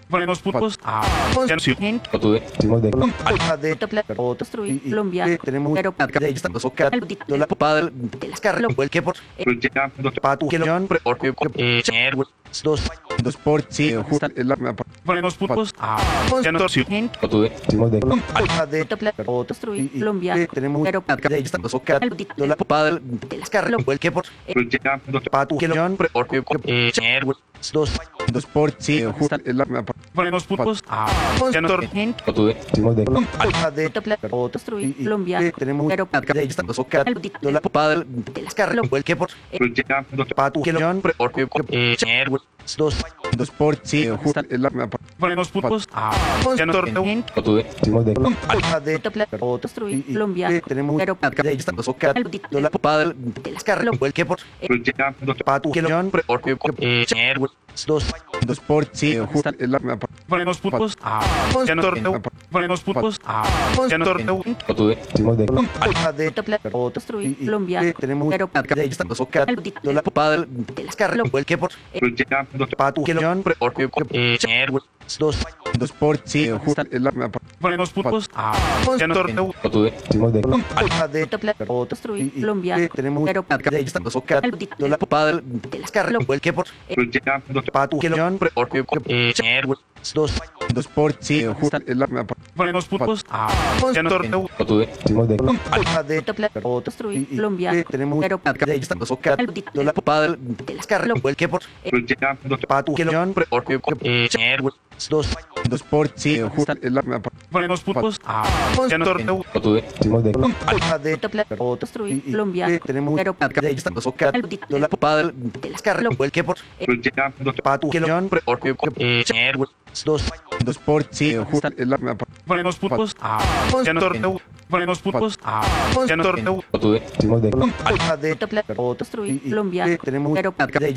Buenos puntos. en de construir Colombia, tenemos pero el el padre carro el que por patu que dos por sí justa el Buenos puntos. en de construir Colombia, tenemos pero el padre el que por patu que dos por sí justa el Buenos puntos. en de construir Colombia, tenemos pero padre el que por patu que dos por sí justa el Buenos puntos. en de construir Colombia, tenemos pero padre el que por patu que dos por sí justa el Buenos puntos. Buenos puntos. de construir Colombia, tenemos pero padre el que por patu que dos por sí justa el Buenos puntos. de construir Colombia, tenemos pero padre el que por patu que dos por sí justa el Buenos puntos. de construir Colombia, tenemos pero padre el que por patu que dos por sí justa el Buenos puntos. de construir Colombia, tenemos pero padre el que por patu que dos por sí justa el Buenos puntos. Buenos puntos. de construir Colombia, tenemos pero padre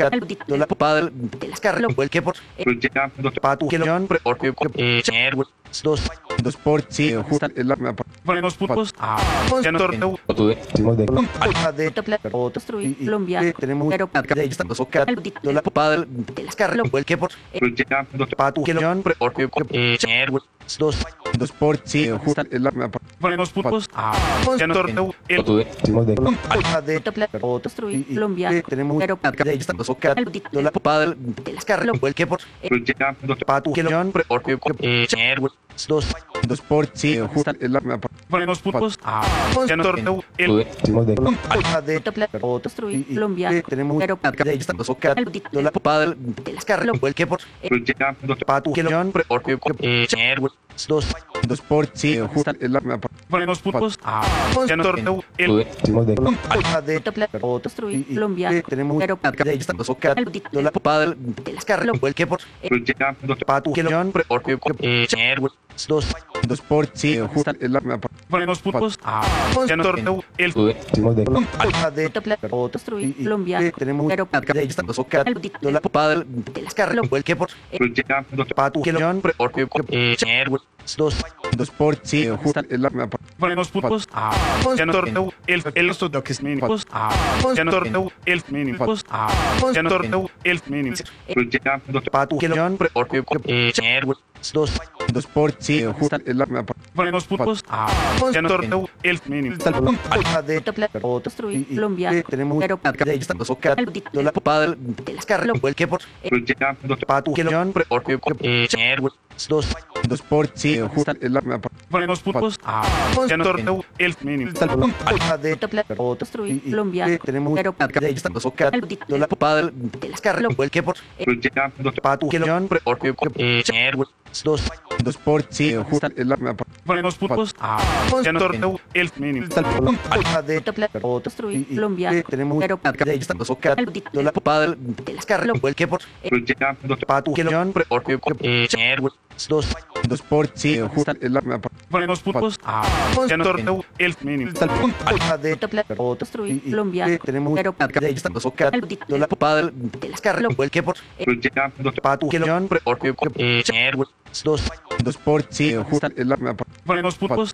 el que por patu que dos por sí justa el Buenos puntos. de construir Colombia, tenemos pero padre el que por patu que dos por sí justa el Buenos puntos. de construir Colombia, tenemos pero padre el que por patu que dos por sí justa el Buenos puntos. de construir Colombia, tenemos pero padre el que por patu que dos por sí justa el Buenos puntos. de construir Colombia, tenemos pero padre el que por patu que dos por sí justa el Buenos puntos. de construir Colombia, tenemos pero padre el que por patu que dos por sí justa el Buenos puntos. patu que dos por sí justa el Buenos puntos. de construir Colombia, tenemos pero padre el que por patu que dos por sí justa el Buenos puntos. de construir Colombia, tenemos pero padre el que por patu que dos por sí justa el Buenos puntos. de construir Colombia, tenemos pero padre el que por patu que dos por sí justa el Buenos puntos. de construir Colombia, tenemos pero padre el que por patu que dos por sí justa el Buenos puntos.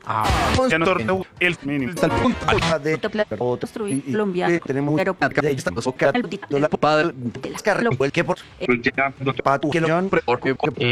de construir Colombia, tenemos pero padre el que por patu que